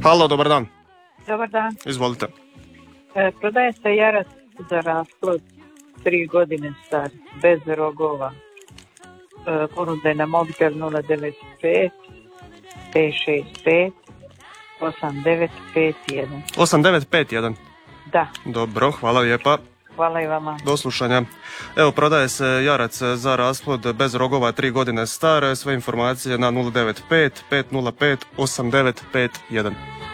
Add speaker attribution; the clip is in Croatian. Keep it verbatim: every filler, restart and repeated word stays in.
Speaker 1: Halo, dobar dan.
Speaker 2: Dobar dan.
Speaker 1: Izvolite.
Speaker 2: E, prodaje se jarac za rasplod, tri godine star, bez rogova. E, ponuda je na mobitel nula devet pet pet šest pet osam devet pet jedan.
Speaker 1: osam devet pet jedan.
Speaker 2: Da.
Speaker 1: Dobro, hvala lijepa.
Speaker 2: Hvala i vama.
Speaker 1: Do slušanja. Evo, prodaje se jarac za rasplod bez rogova, tri godine star. Sve informacije na nula devet pet pet nula pet osam devet pet jedan.